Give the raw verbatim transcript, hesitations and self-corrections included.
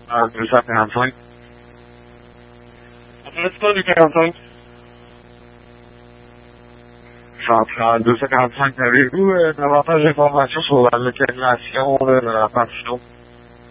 Ah, deux cent quarante-cinq. Adresse pas du quarante-cinq. Central deux cent quarante-cinq, avez-vous euh, davantage d'informations sur la localisation euh, de la partition?